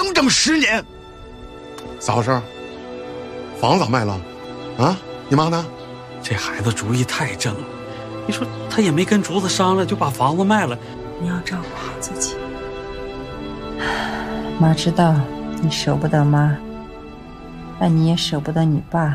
整10年。咋回事？房子咋卖了？啊，你妈呢？ 这孩子主意太正了，你说他也没跟竹子商量，就把房子卖了。 你要照顾好自己。妈知道你舍不得妈，但你也舍不得你爸。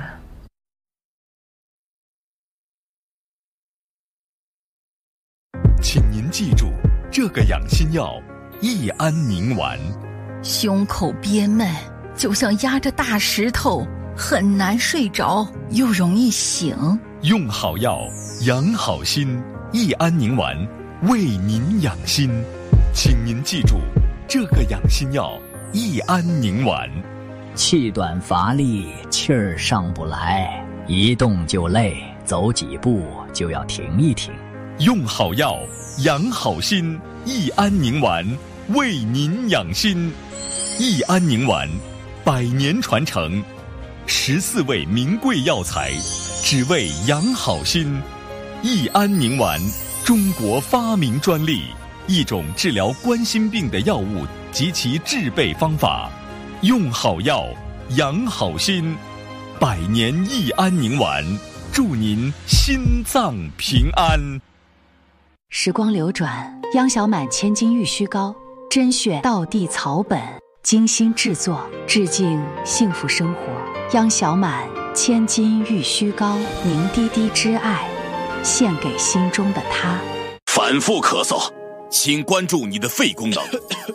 请您记住这个养心药益安宁丸。 胸口憋闷，就像压着大石头，很难睡着，又容易醒。 用好药，养好心，益安宁丸为您养心。请您记住这个养心药益安宁丸。 气短乏力，气儿上不来，一动就累，走几步就要停一停。 用好药，养好心，益安宁丸为您养心。益安宁丸100年传承，14味名贵药材，只为养好心。益安宁丸，中国发明专利，一种治疗冠心病的药物及其制备方法。用好药，养好心，100年益安宁丸，祝您心脏平安。 时光流转，央小满千金玉虚膏，甄选道地草本，精心制作，致敬幸福生活。央小满千金玉虚膏，凝滴滴之爱，献给心中的他。 反复咳嗽，请关注你的肺功能。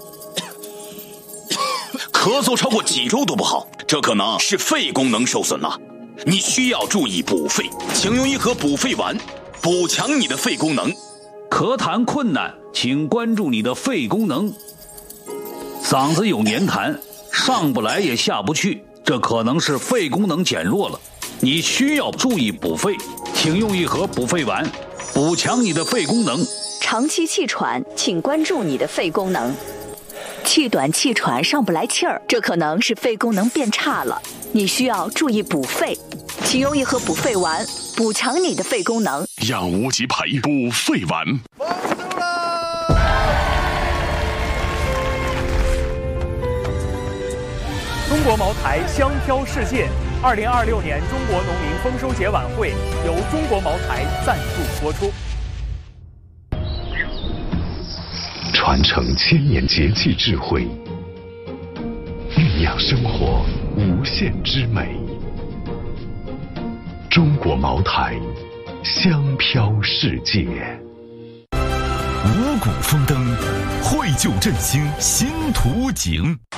咳嗽超过几周都不好，这可能是肺功能受损了，你需要注意补肺，请用一盒补肺丸，补强你的肺功能。 咳痰困难，请关注你的肺功能。嗓子有黏痰，上不来也下不去，这可能是肺功能减弱了，你需要注意补肺，请用一盒补肺丸，补强你的肺功能。 长期气喘，请关注你的肺功能。气短气喘上不来气儿，这可能是肺功能变差了，你需要注意补肺，请用一盒补肺丸，补强你的肺功能。 养无极培补肺丸。 中国茅台香飘世界，2026年中国农民丰收节晚会由中国茅台赞助播出。 传承千年节气智慧，酝酿生活无限之美。中国茅台，香飘世界。 五谷丰登，绘就振兴新图景。